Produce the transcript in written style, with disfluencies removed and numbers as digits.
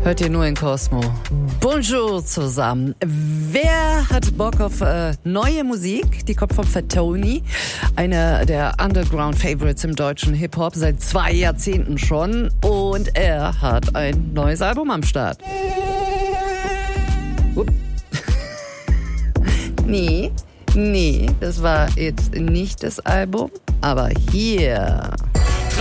Hört ihr nur in Cosmo. Bonjour zusammen. Wer hat Bock auf neue Musik? Die kommt von Fat Tony, einer der Underground-Favorites im deutschen Hip-Hop, seit 2 Jahrzehnten schon. Und er hat ein neues Album am Start. Nee, das war jetzt nicht das Album, aber hier